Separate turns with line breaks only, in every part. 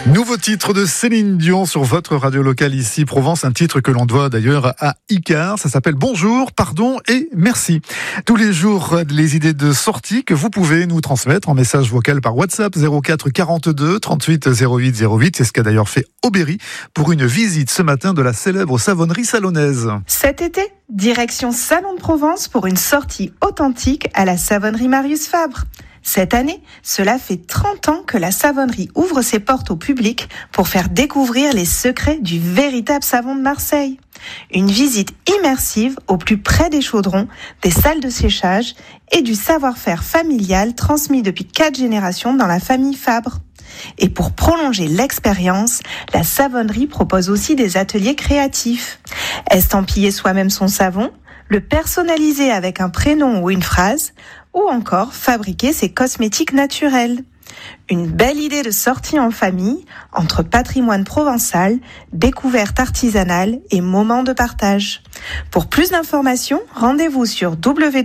Nouveau titre de Céline Dion sur votre radio locale ici, Provence, un titre que l'on doit d'ailleurs à Icar. Ça s'appelle Bonjour, pardon et merci. Tous les jours, les idées de sortie que vous pouvez nous transmettre en message vocal par WhatsApp 04 42 38 08 08. C'est ce qu'a d'ailleurs fait Aubéry pour une visite ce matin de la célèbre savonnerie salonnaise.
Cet été, direction Salon de Provence pour une sortie authentique à la savonnerie Marius Fabre. Cette année, cela fait 30 ans que la savonnerie ouvre ses portes au public pour faire découvrir les secrets du véritable savon de Marseille. Une visite immersive au plus près des chaudrons, des salles de séchage et du savoir-faire familial transmis depuis 4 générations dans la famille Fabre. Et pour prolonger l'expérience, la savonnerie propose aussi des ateliers créatifs. Estampiller soi-même son savon, le personnaliser avec un prénom ou une phrase, ou encore fabriquer ses cosmétiques naturels. Une belle idée de sortie en famille, entre patrimoine provençal, découverte artisanale et moments de partage. Pour plus d'informations, rendez-vous sur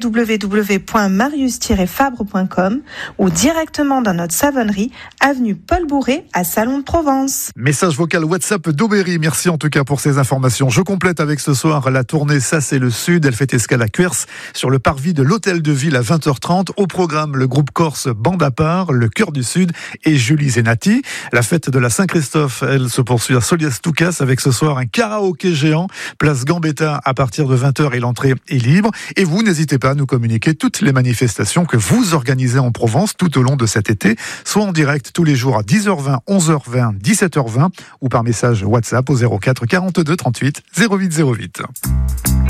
www.marius-fabre.com ou directement dans notre savonnerie, avenue Paul Bourret à Salon de Provence.
Message vocal WhatsApp d'Aubéry. Merci en tout cas pour ces informations. Je complète avec ce soir la tournée Ça c'est le Sud. Elle fait escale à Cuers sur le parvis de l'Hôtel de Ville à 20h30. Au programme, le groupe corse Bande à part, le Cœur du Sud et Julie Zenati. La fête de la Saint-Christophe, elle se poursuit à Solias-Toucas avec ce soir un karaoké géant, place Gambetta à partir de 20h et l'entrée est libre. Et vous, n'hésitez pas à nous communiquer toutes les manifestations que vous organisez en Provence tout au long de cet été, soit en direct tous les jours à 10h20, 11h20, 17h20 ou par message WhatsApp au 04 42 38 08 08.